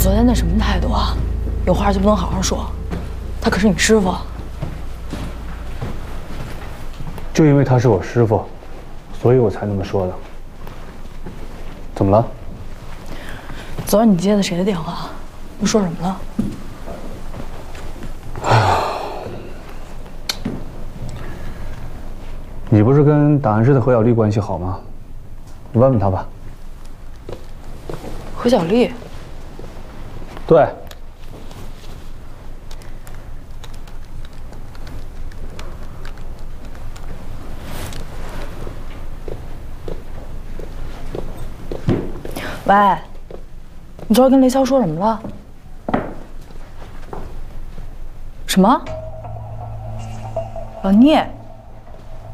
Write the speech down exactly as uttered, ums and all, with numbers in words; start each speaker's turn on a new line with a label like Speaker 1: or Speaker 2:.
Speaker 1: 昨天那什么态度啊？有话就不能好好说？他可是你师傅。
Speaker 2: 就因为他是我师傅，所以我才那么说的。怎么了？
Speaker 1: 昨晚你接的谁的电话？又说什么了？
Speaker 2: 哎呀，你不是跟档案室的何小丽关系好吗？你问问她吧。
Speaker 1: 何小丽？
Speaker 2: 对。
Speaker 1: 喂，你昨儿跟雷潇说什么了？什么？老聂？